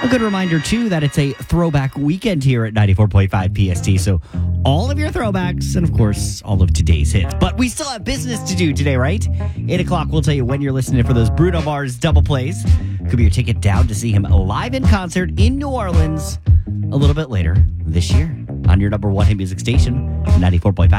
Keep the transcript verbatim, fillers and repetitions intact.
A good reminder, too, that it's a throwback weekend here at ninety-four point five P S T. So all of your throwbacks and, of course, all of today's hits. But we still have business to do today, right? eight o'clock, we'll tell you when you're listening for those Bruno Mars double plays. Could be your ticket down to see him live in concert in New Orleans a little bit later this year on your number one hit music station, ninety-four point five.